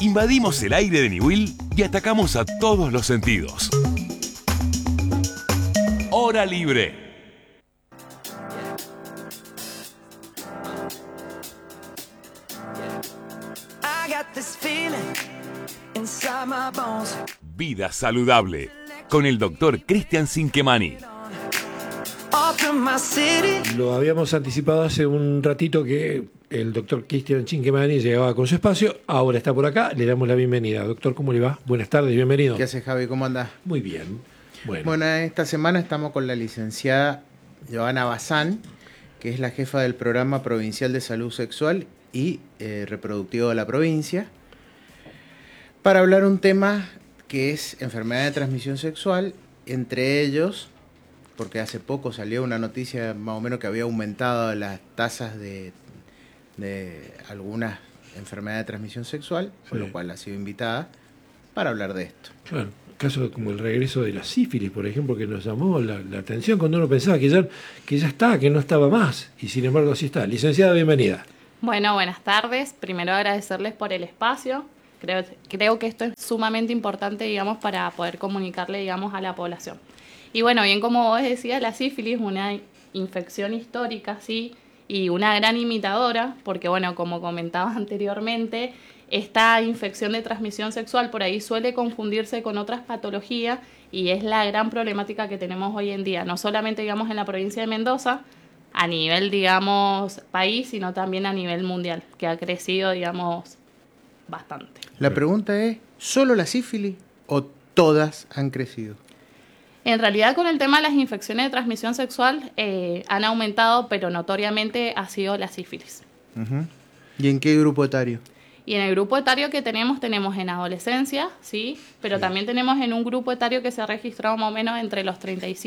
Invadimos el aire de Niwil y atacamos a todos los sentidos. Hora Libre. Vida saludable con el doctor Cristian Cinquemani. Lo habíamos anticipado hace un ratito que el doctor Cristian Cinquemani llegaba con su espacio. Ahora está por acá. Le damos la bienvenida. Doctor, ¿cómo le va? Buenas tardes, bienvenido. ¿Qué haces, Javi? ¿Cómo andás? Muy bien. Bueno, esta semana estamos con la licenciada Joana Bazán, que es la jefa del Programa Provincial de Salud Sexual y Reproductivo de la provincia, para hablar un tema que es enfermedad de transmisión sexual, entre ellos, porque hace poco salió una noticia más o menos que había aumentado las tasas de algunas enfermedades de transmisión sexual, por lo cual ha sido invitada para hablar de esto. Claro, casos como el regreso de la sífilis, por ejemplo, que nos llamó la atención cuando uno pensaba que ya está, que no estaba más, y sin embargo así está. Licenciada, bienvenida. Bueno, buenas tardes. Primero agradecerles por el espacio. Creo que esto es sumamente importante, digamos, para poder comunicarle, digamos, a la población. Y bueno, bien como vos decías, la sífilis, una infección histórica, sí, y una gran imitadora, porque bueno, como comentabas anteriormente, esta infección de transmisión sexual por ahí suele confundirse con otras patologías y es la gran problemática que tenemos hoy en día, no solamente, digamos, en la provincia de Mendoza, a nivel, digamos, país, sino también a nivel mundial, que ha crecido, digamos, bastante. La pregunta es, ¿solo la sífilis o todas han crecido? En realidad, con el tema de las infecciones de transmisión sexual han aumentado, pero notoriamente ha sido la sífilis. Uh-huh. ¿Y en qué grupo etario? Y en el grupo etario que tenemos en adolescencia, sí, pero también tenemos en un grupo etario que se ha registrado más o menos entre los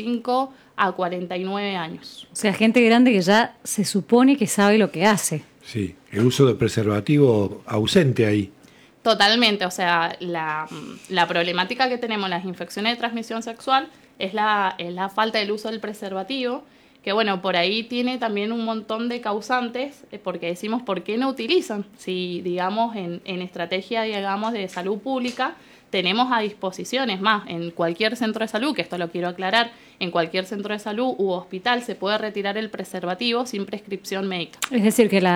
35 a 49 años. O sea, gente grande que ya se supone que sabe lo que hace. Sí, el uso de preservativo ausente ahí. Totalmente, o sea, la problemática que tenemos en las infecciones de transmisión sexual es la falta del uso del preservativo, que bueno, por ahí tiene también un montón de causantes, porque decimos, ¿por qué no utilizan? Si, digamos, en estrategia, digamos, de salud pública, tenemos a disposición, es más, en cualquier centro de salud, que esto lo quiero aclarar, en cualquier centro de salud u hospital se puede retirar el preservativo sin prescripción médica. Es decir, que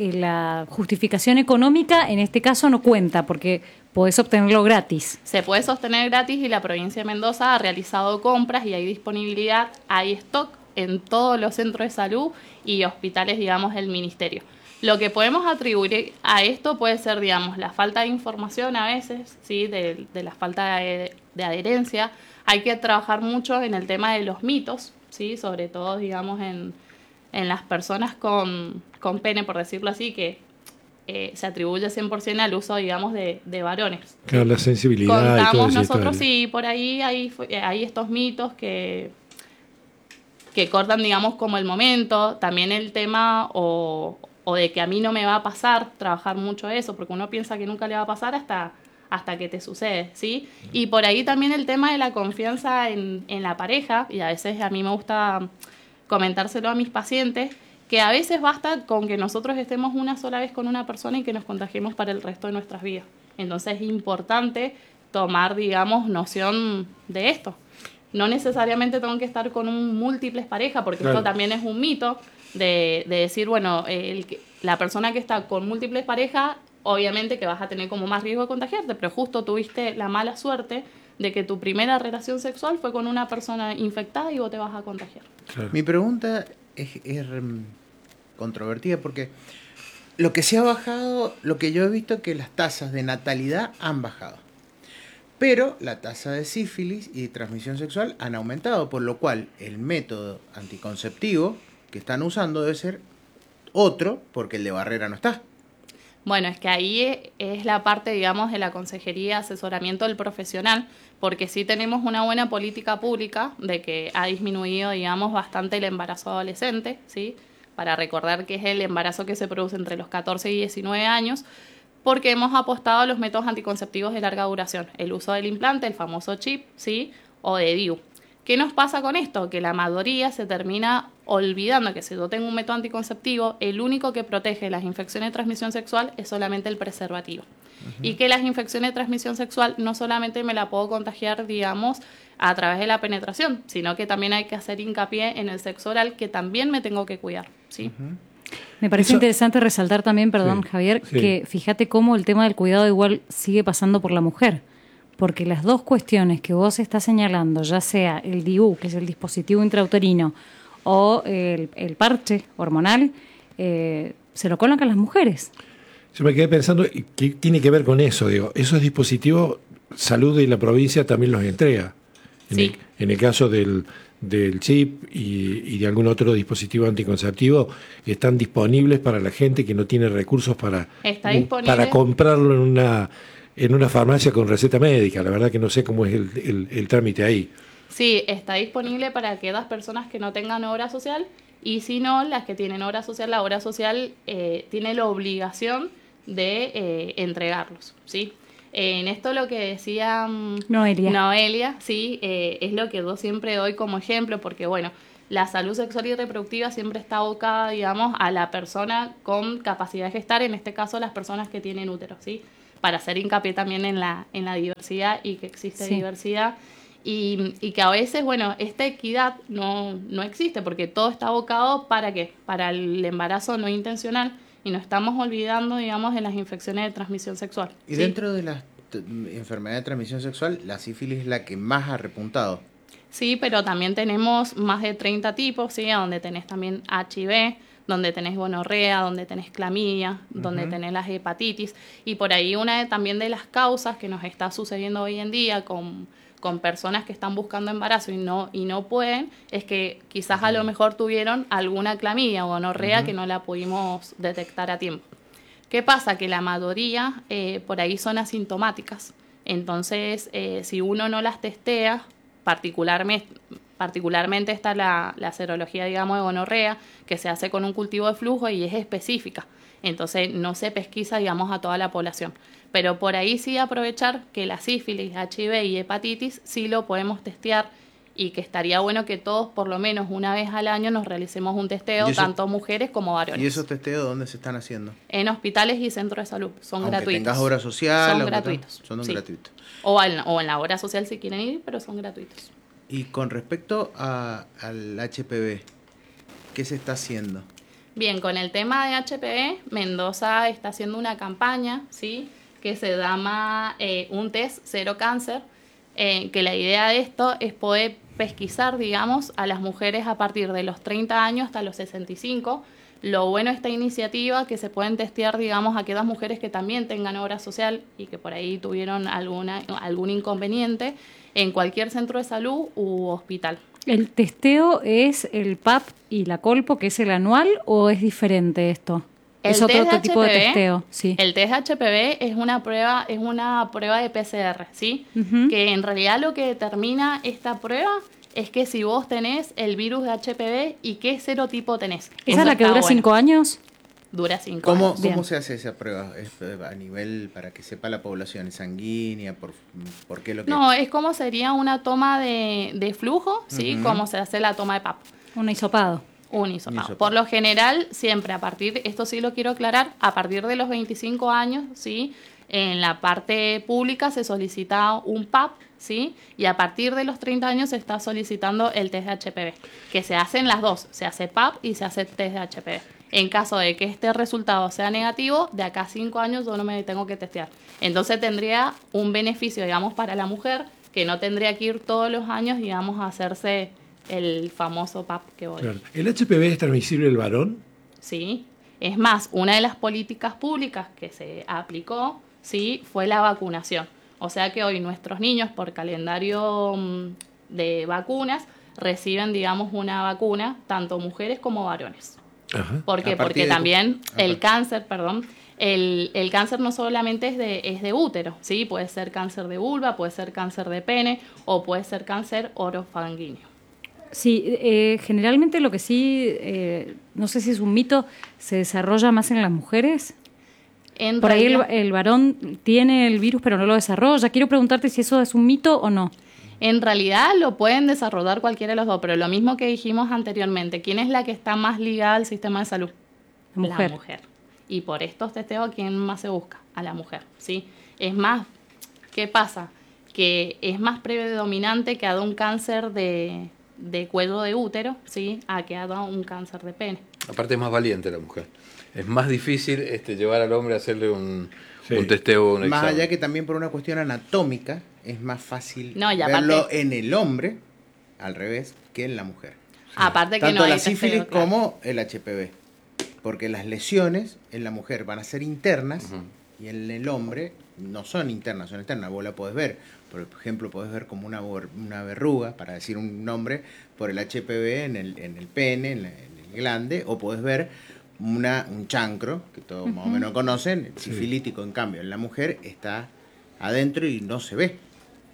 la justificación económica en este caso no cuenta, porque podés obtenerlo gratis. Se puede sostener gratis y la provincia de Mendoza ha realizado compras y hay disponibilidad, hay stock en todos los centros de salud y hospitales, digamos, del ministerio. Lo que podemos atribuir a esto puede ser, digamos, la falta de información a veces, ¿sí? de la falta de adherencia. Hay que trabajar mucho en el tema de los mitos, ¿sí? Sobre todo, digamos, en las personas con pene, por decirlo así, que se atribuye 100% al uso, digamos, de varones. Claro, la sensibilidad. Contamos y todo nosotros, sí, por ahí hay estos mitos que cortan, digamos, como el momento. También el tema o de que a mí no me va a pasar, trabajar mucho eso, porque uno piensa que nunca le va a pasar hasta que te sucede, ¿sí? Y por ahí también el tema de la confianza en la pareja, y a veces a mí me gusta comentárselo a mis pacientes, que a veces basta con que nosotros estemos una sola vez con una persona y que nos contagiemos para el resto de nuestras vidas. Entonces es importante tomar, digamos, noción de esto. No necesariamente tengo que estar con múltiples parejas, porque claro, esto también es un mito de decir, bueno, la persona que está con múltiples parejas, obviamente que vas a tener como más riesgo de contagiarte, pero justo tuviste la mala suerte de que tu primera relación sexual fue con una persona infectada y vos te vas a contagiar. Claro. Mi pregunta es controvertida porque lo que se ha bajado, lo que yo he visto es que las tasas de natalidad han bajado. Pero la tasa de sífilis y transmisión sexual han aumentado, por lo cual el método anticonceptivo que están usando debe ser otro, porque el de barrera no está. Bueno, es que ahí es la parte, digamos, de la consejería, asesoramiento del profesional, porque sí tenemos una buena política pública de que ha disminuido, digamos, bastante el embarazo adolescente, ¿sí? Para recordar que es el embarazo que se produce entre los 14 y 19 años, porque hemos apostado a los métodos anticonceptivos de larga duración, el uso del implante, el famoso chip, ¿sí? O de DIU. ¿Qué nos pasa con esto? Que la mayoría se termina olvidando que si yo tengo un método anticonceptivo, el único que protege las infecciones de transmisión sexual es solamente el preservativo. Y que las infecciones de transmisión sexual no solamente me la puedo contagiar, digamos, a través de la penetración, sino que también hay que hacer hincapié en el sexo oral, que también me tengo que cuidar, ¿sí? Me parece interesante resaltar también, perdón, Sí, Javier, sí. que fíjate cómo el tema del cuidado igual sigue pasando por la mujer. Porque las dos cuestiones que vos estás señalando, ya sea el DIU, que es el dispositivo intrauterino, o el parche hormonal, se lo colocan las mujeres. Yo me quedé pensando, ¿qué tiene que ver con eso? Digo, esos dispositivos, Salud y la provincia también los entrega. Sí. En el caso del chip y de algún otro dispositivo anticonceptivo, están disponibles para la gente que no tiene recursos para comprarlo en una farmacia con receta médica. La verdad que no sé cómo es el trámite ahí. Sí, está disponible para aquellas personas que no tengan obra social, y si no, las que tienen obra social, la obra social tiene la obligación de entregarlos, ¿sí? En esto lo que decía Noelia, sí, es lo que yo siempre doy como ejemplo, porque bueno, la salud sexual y reproductiva siempre está abocada, digamos, a la persona con capacidad de gestar, en este caso las personas que tienen útero, ¿sí? Para hacer hincapié también en la diversidad, y que existe diversidad, y que a veces, bueno, esta equidad no existe, porque todo está abocado ¿para qué? Para el embarazo no intencional, y nos estamos olvidando, digamos, de las infecciones de transmisión sexual. Y dentro de las enfermedades de transmisión sexual, la sífilis es la que más ha repuntado. Sí, pero también tenemos más de 30 tipos, ¿sí? Donde tenés también HIV, donde tenés gonorrea, donde tenés clamidia, donde tenés las hepatitis, y por ahí también de las causas que nos está sucediendo hoy en día con personas que están buscando embarazo y no pueden, es que quizás a lo mejor tuvieron alguna clamidia o gonorrea que no la pudimos detectar a tiempo. ¿Qué pasa? Que la mayoría por ahí son asintomáticas. Entonces, si uno no las testea, particularmente está la serología, digamos, de gonorrea, que se hace con un cultivo de flujo y es específica. Entonces, no se pesquisa, digamos, a toda la población. Pero por ahí sí aprovechar que la sífilis, HIV y hepatitis sí lo podemos testear, y que estaría bueno que todos, por lo menos una vez al año, nos realicemos un testeo, tanto mujeres como varones. ¿Y esos testeos dónde se están haciendo? En hospitales y centros de salud. Son Aunque gratuitos. tengas obra social. Son gratuitos. Son gratuitos. O en la obra social si quieren ir, pero son gratuitos. Y con respecto al HPV, ¿qué se está haciendo? Bien, con el tema de HPV, Mendoza está haciendo una campaña, ¿sí?, que se llama un test cero cáncer, que la idea de esto es poder pesquisar, digamos, a las mujeres a partir de los 30 años hasta los 65. Lo bueno de esta iniciativa es que se pueden testear, digamos, a aquellas mujeres que también tengan obra social y que por ahí tuvieron algún inconveniente en cualquier centro de salud u hospital. ¿El testeo es el PAP y la Colpo, que es el anual, o es diferente esto? ¿Es otro tipo de testeo? Sí. El test HPV es una prueba de PCR, ¿sí? Que en realidad lo que determina esta prueba es que si vos tenés el virus de HPV y qué serotipo tenés. ¿Esa es la que dura 5 años? Dura 5 años. ¿Cómo se hace esa prueba? ¿Es a nivel, para que sepa la población, es sanguínea? ¿Por qué lo que...? No, es como sería una toma de flujo, ¿sí? Como se hace la toma de PAP. Un hisopado. Un hisopado. Por lo general, siempre esto sí lo quiero aclarar, a partir de los 25 años, ¿sí? En la parte pública se solicita un PAP, ¿sí? Y a partir de los 30 años se está solicitando el test de HPV, que se hacen las dos, se hace PAP y se hace test de HPV. En caso de que este resultado sea negativo, de acá a 5 años yo no me tengo que testear. Entonces tendría un beneficio, digamos, para la mujer, que no tendría que ir todos los años, digamos, a hacerse el famoso PAP que voy. Claro. ¿El HPV es transmisible el varón? Sí. Es más, una de las políticas públicas que se aplicó, sí, fue la vacunación. O sea que hoy nuestros niños, por calendario de vacunas, reciben, digamos, una vacuna, tanto mujeres como varones. Ajá. ¿Por qué? Porque también el cáncer, el cáncer no solamente es de útero, ¿sí? Puede ser cáncer de vulva, puede ser cáncer de pene o puede ser cáncer orofaringíneo. Sí, generalmente lo que sí, no sé si es un mito, se desarrolla más en las mujeres. Por ahí el varón tiene el virus pero no lo desarrolla. Quiero preguntarte si eso es un mito o no. En realidad lo pueden desarrollar cualquiera de los dos, pero lo mismo que dijimos anteriormente, ¿quién es la que está más ligada al sistema de salud? La mujer. Y por estos testeos, ¿quién más se busca? A la mujer, ¿sí? Es más, ¿qué pasa? Que es más predominante que haga un cáncer de cuello de útero, ¿sí? A que haga un cáncer de pene. Aparte es más valiente la mujer. Es más difícil llevar al hombre a hacerle un testeo, un examen. Más allá que también por una cuestión anatómica es más fácil aparte, verlo en el hombre, al revés, que en la mujer. Aparte que Tanto no hay la sífilis testeo, claro. como el HPV. Porque las lesiones en la mujer van a ser internas y en el hombre no son internas, son externas. Vos la podés ver. Por ejemplo, podés ver como una verruga, para decir un nombre, por el HPV en el pene, en el glande, o podés ver un chancro, que todos más o menos conocen, el sifilítico, en cambio, en la mujer está adentro y no se ve.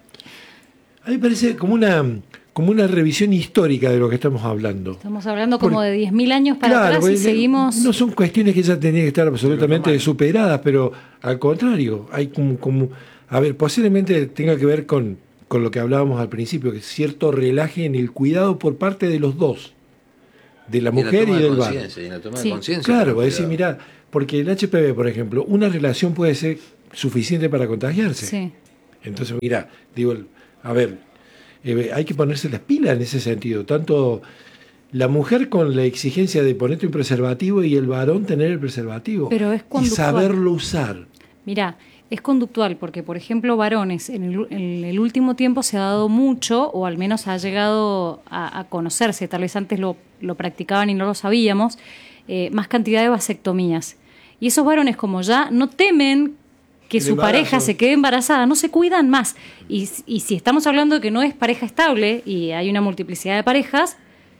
A mí me parece como una revisión histórica de lo que estamos hablando. Estamos hablando como de 10.000 años para atrás y seguimos... No son cuestiones que ya tenían que estar absolutamente superadas, pero al contrario, hay como a ver, posiblemente tenga que ver con lo que hablábamos al principio, que es cierto relaje en el cuidado por parte de los dos, de la mujer y del varón. Y la toma de conciencia. Claro, voy a decir, mirá, porque el HPV, por ejemplo, una relación puede ser suficiente para contagiarse. Sí. Entonces, mirá, digo, a ver, hay que ponerse las pilas en ese sentido, tanto la mujer con la exigencia de ponerte un preservativo y el varón tener el preservativo. Pero es y conductual. saberlo usar. Mirá, es conductual porque, por ejemplo, varones, en el último tiempo se ha dado mucho, o al menos ha llegado a conocerse, tal vez antes lo practicaban y no lo sabíamos, más cantidad de vasectomías. Y esos varones, como ya no temen que su pareja se quede embarazada, no se cuidan más. Y si estamos hablando de que no es pareja estable y hay una multiplicidad de parejas,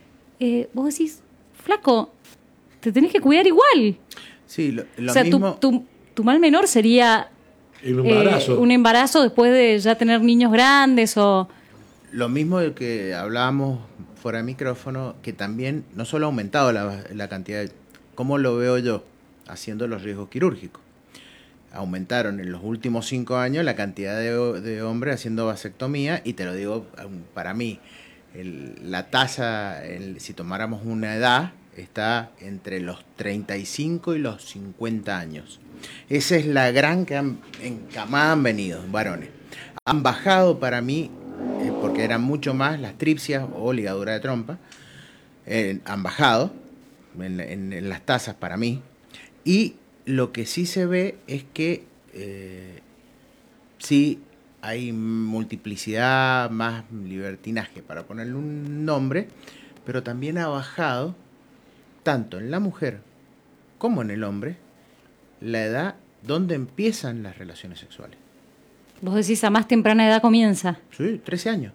vos decís, flaco, te tenés que cuidar igual. Sí, lo o sea, mismo... tu mal menor sería un embarazo después de ya tener niños grandes o... Lo mismo de que hablábamos fuera de micrófono, que también no solo ha aumentado la cantidad de... ¿Cómo lo veo yo? Haciendo los riesgos quirúrgicos. Aumentaron en los últimos 5 años la cantidad de hombres haciendo vasectomía, y te lo digo, para mí, la tasa, si tomáramos una edad, está entre los 35 y los 50 años. Esa es la gran que encamada han venido, varones. Han bajado para mí, porque eran mucho más las tripsias o ligadura de trompa, han bajado en las tasas para mí, y lo que sí se ve es que sí hay multiplicidad, más libertinaje, para ponerle un nombre, pero también ha bajado, tanto en la mujer como en el hombre, la edad donde empiezan las relaciones sexuales. Vos decís, a más temprana edad comienza. Sí, 13 años.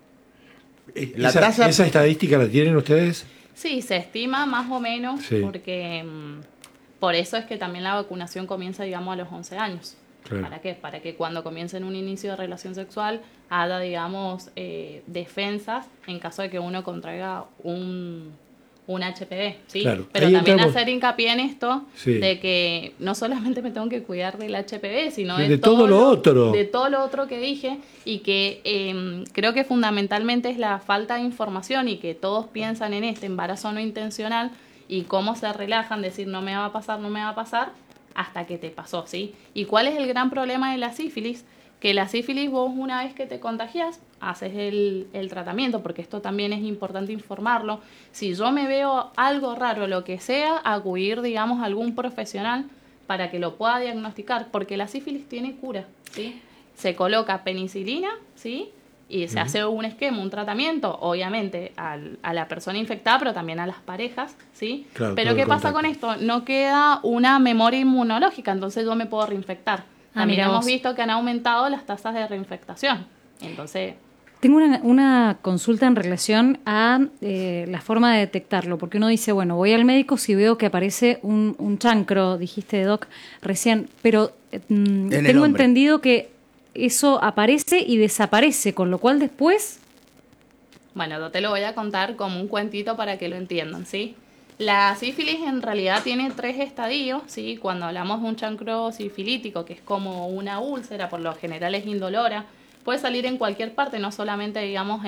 ¿Esa estadística la tienen ustedes? Sí, se estima más o menos, sí. Porque por eso es que también la vacunación comienza, digamos, a los 11 años. Claro. ¿Para qué? Para que cuando comiencen un inicio de relación sexual haya, digamos, defensas en caso de que uno contraiga un HPV, ¿sí? Claro. Pero Ahí también entramos. hacer hincapié en esto, Sí. de que no solamente me tengo que cuidar del HPV, sino de todo lo otro. De todo lo otro que dije, y que creo que fundamentalmente es la falta de información, y que todos piensan en este embarazo no intencional y cómo se relajan, decir no me va a pasar, hasta que te pasó, ¿sí? ¿Y cuál es el gran problema de la sífilis? Que la sífilis, vos una vez que te contagias, haces el tratamiento, porque esto también es importante informarlo. Si yo me veo algo raro, lo que sea, acudir, digamos, a algún profesional para que lo pueda diagnosticar, porque la sífilis tiene cura, ¿sí? Se coloca penicilina, ¿sí? Y se hace un esquema, un tratamiento, obviamente, a la persona infectada, pero también a las parejas, ¿sí? Claro, pero ¿qué pasa con esto? No queda una memoria inmunológica, entonces yo me puedo reinfectar. También hemos visto que han aumentado las tasas de reinfectación. Entonces... Tengo una consulta en relación a la forma de detectarlo, porque uno dice, bueno, voy al médico si veo que aparece un chancro, dijiste, Doc, recién, pero tengo entendido que eso aparece y desaparece, con lo cual después... Bueno, yo te lo voy a contar como un cuentito para que lo entiendan, ¿sí? La sífilis en realidad tiene 3 estadios, ¿sí? Cuando hablamos de un chancro sifilítico, que es como una úlcera, por lo general es indolora, puede salir en cualquier parte, no solamente, digamos,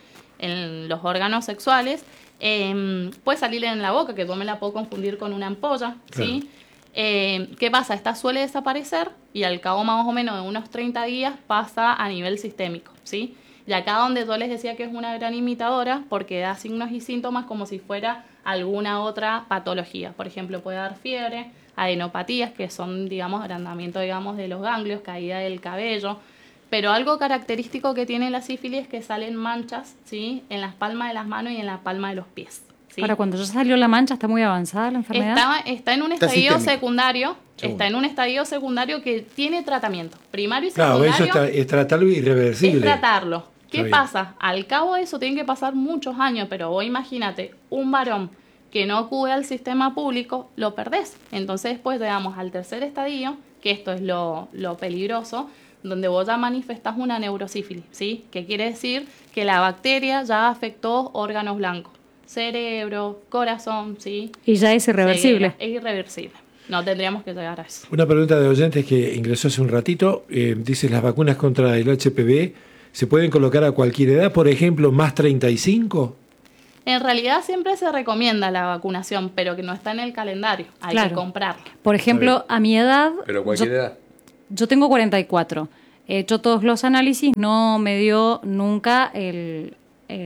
en los órganos sexuales. Puede salir en la boca, que yo me la puedo confundir con una ampolla, ¿sí? ¿Qué pasa? Esta suele desaparecer y al cabo más o menos de unos 30 días pasa a nivel sistémico, ¿sí? Y acá donde yo les decía que es una gran imitadora, porque da signos y síntomas como si fuera alguna otra patología. Por ejemplo, puede dar fiebre, adenopatías, que son, digamos, agrandamiento, digamos, de los ganglios, caída del cabello. Pero algo característico que tiene la sífilis es que salen manchas, ¿sí? En las palmas de las manos y en la palma de los pies, ¿sí? Ahora, cuando ya salió la mancha, ¿está muy avanzada la enfermedad? Está en un estadio secundario. Está en un estadio secundario que tiene tratamiento. Primario y secundario. Claro, eso es tratarlo irreversible. Es tratarlo. ¿Qué pasa? Al cabo de eso tienen que pasar muchos años, pero vos imagínate, un varón que no acude al sistema público, lo perdés. Entonces después llegamos al tercer estadio, que esto es lo peligroso, donde vos ya manifestás una neurosífilis, ¿sí? Que quiere decir que la bacteria ya afectó órganos blancos, cerebro, corazón, ¿sí? Y ya es irreversible. Es irreversible. No tendríamos que llegar a eso. Una pregunta de oyentes que ingresó hace un ratito. Dice, ¿las vacunas contra el HPV se pueden colocar a cualquier edad? Por ejemplo, ¿más 35? En realidad siempre se recomienda la vacunación, pero que no está en el calendario. Hay que comprarla. Por ejemplo, a mi edad... ¿Pero cualquier edad? Yo tengo 44. He hecho todos los análisis, no me dio nunca el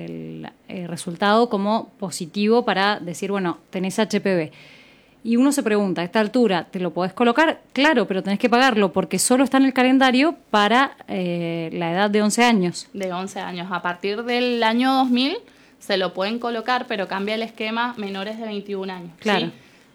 resultado como positivo para decir, bueno, tenés HPV. Y uno se pregunta, a esta altura, ¿te lo podés colocar? Claro, pero tenés que pagarlo porque solo está en el calendario para la edad de 11 años. De 11 años. A partir del año 2000 se lo pueden colocar, pero cambia el esquema menores de 21 años. Claro. ¿Sí?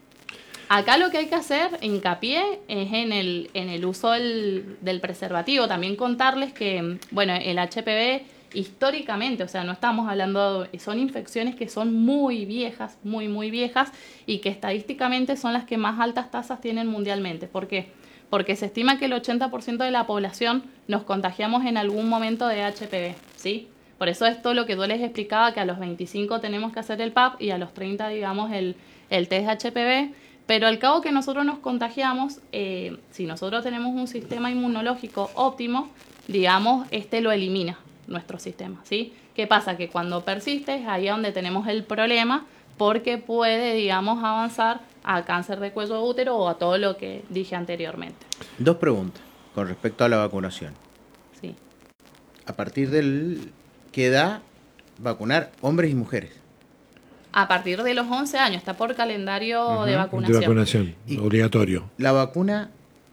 Acá lo que hay que hacer, hincapié, es en el uso del preservativo. También contarles que, bueno, el HPV históricamente, o sea, no estamos hablando, son infecciones que son muy viejas, muy, muy viejas, y que estadísticamente son las que más altas tasas tienen mundialmente. ¿Por qué? Porque se estima que el 80% de la población nos contagiamos en algún momento de HPV, ¿sí? Por eso es todo lo que yo les explicaba, que a los 25 tenemos que hacer el PAP y a los 30, digamos, el test de HPV. Pero al cabo que nosotros nos contagiamos, si nosotros tenemos un sistema inmunológico óptimo, digamos, lo elimina nuestro sistema, ¿sí? ¿Qué pasa? Que cuando persiste es ahí donde tenemos el problema, porque puede, digamos, avanzar a cáncer de cuello de útero o a todo lo que dije anteriormente. 2 preguntas con respecto a la vacunación. Sí. ¿A partir de qué edad vacunar hombres y mujeres? A partir de los 11 años, está por calendario de vacunación. De vacunación, obligatorio. ¿La vacuna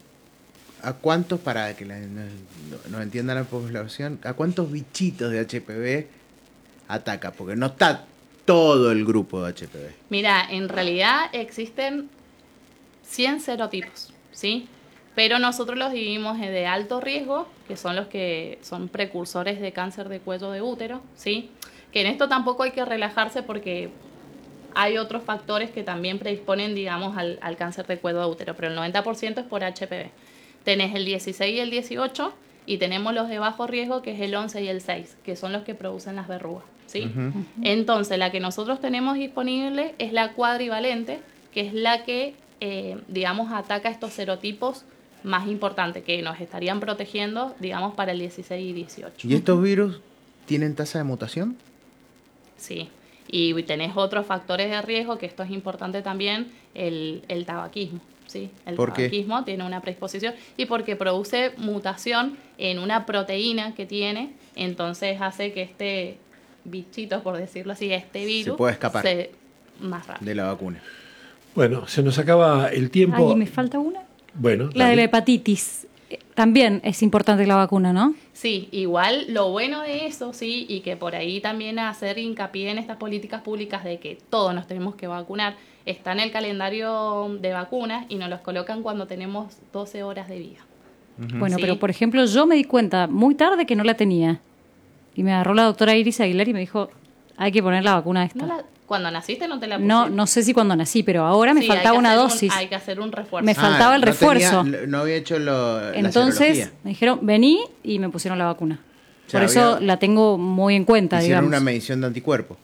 a cuántos, para que no entienda la población, a cuántos bichitos de HPV ataca? Porque no está todo el grupo de HPV. Mira, en realidad existen 100 serotipos, ¿sí? Pero nosotros los dividimos de alto riesgo, que son los que son precursores de cáncer de cuello de útero, ¿sí? Que en esto tampoco hay que relajarse porque hay otros factores que también predisponen, digamos, al cáncer de cuello de útero, pero el 90% es por HPV. Tenés el 16 y el 18 y tenemos los de bajo riesgo, que es el 11 y el 6, que son los que producen las verrugas, ¿sí? Entonces, la que nosotros tenemos disponible es la cuadrivalente, que es la que, digamos, ataca estos serotipos más importantes, que nos estarían protegiendo, digamos, para el 16 y 18. ¿Y estos virus tienen tasa de mutación? Sí. Y tenés otros factores de riesgo, que esto es importante también, el tabaquismo, ¿sí? El tabaquismo tiene una predisposición y porque produce mutación en una proteína que tiene, entonces hace que este bichito, por decirlo así, este virus, se puede escapar más rápido de la vacuna. Bueno, se nos acaba el tiempo. Ay, ¿me falta una? Bueno, la de la hepatitis. También es importante la vacuna, ¿no? Sí, igual lo bueno de eso, sí, y que por ahí también hacer hincapié en estas políticas públicas de que todos nos tenemos que vacunar, está en el calendario de vacunas y nos los colocan cuando tenemos 12 horas de vida. Bueno, ¿sí? Pero por ejemplo, yo me di cuenta muy tarde que no la tenía. Y me agarró la doctora Iris Aguilar y me dijo, hay que poner la vacuna esta. ¿Cuando naciste no te la pusiste? No sé si cuando nací, pero ahora me faltaba una dosis. Hay que hacer un refuerzo. Me faltaba el refuerzo. No había hecho Entonces la me dijeron, vení y me pusieron la vacuna. O sea, por eso la tengo muy en cuenta, hicieron digamos. una medición de anticuerpos.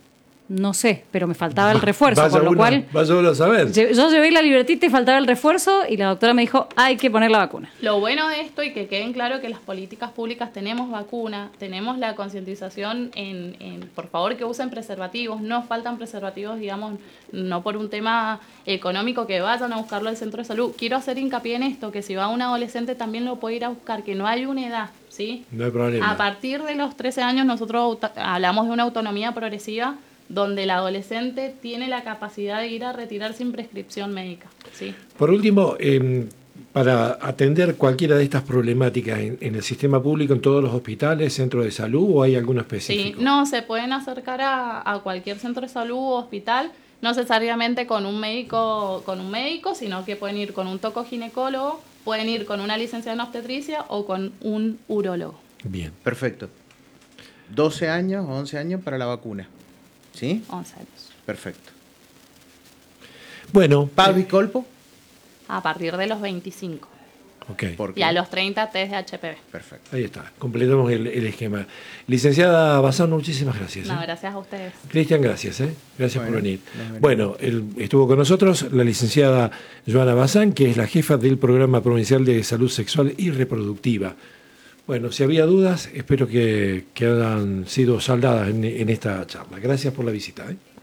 No sé, pero me faltaba el refuerzo, por lo cual vaya uno a saber. Yo llevé la libretita y faltaba el refuerzo y la doctora me dijo, hay que poner la vacuna. Lo bueno de esto, y que queden claro que las políticas públicas tenemos vacuna, tenemos la concientización en por favor que usen preservativos, no faltan preservativos, digamos, no por un tema económico que vayan a buscarlo al centro de salud. Quiero hacer hincapié en esto, que si va un adolescente también lo puede ir a buscar, que no hay una edad, ¿sí? No hay problema. A partir de los 13 años nosotros hablamos de una autonomía progresiva donde el adolescente tiene la capacidad de ir a retirar sin prescripción médica, ¿sí? Por último, para atender cualquiera de estas problemáticas en el sistema público, en todos los hospitales, centros de salud, ¿o hay alguno específico? Sí, no, se pueden acercar a cualquier centro de salud o hospital, no necesariamente con un médico, sino que pueden ir con un tocoginecólogo, pueden ir con una licenciada en obstetricia o con un urólogo. Bien. Perfecto. 12 años, 11 años para la vacuna. ¿Sí? 11 años. Perfecto. Bueno. ¿Pavi Colpo? A partir de los 25. Ok. Y a los 30 test de HPV. Perfecto. Ahí está, completamos el esquema. Licenciada Bazán, muchísimas gracias. No, gracias a ustedes. Cristian, gracias. Gracias por venir. Bueno, estuvo con nosotros la licenciada Joana Bazán, que es la jefa del Programa Provincial de Salud Sexual y Reproductiva. Bueno, si había dudas, espero que hayan sido saldadas en esta charla. Gracias por la visita.